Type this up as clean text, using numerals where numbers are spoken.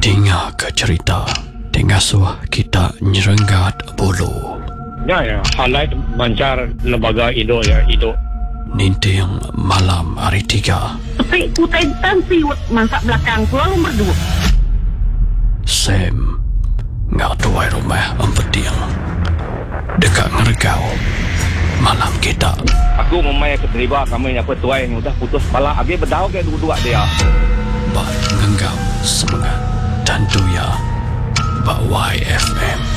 Dengar ke cerita Tengah suah kita nyerenggat bulu. Ya, highlight mancar lembaga Indo ya, Indo. Ninting malam hari 3. Tapi kutai siwet masak belakang ku lalu berdua. Sam ngak tuai rumah empeting dekat ngergau malam kita. Aku memang keterlibat kami apa tuai yang udah putus kepala. Abi berdau ke dua-dua dia. Bak ngenggam semangat dan tuya Bak YFM.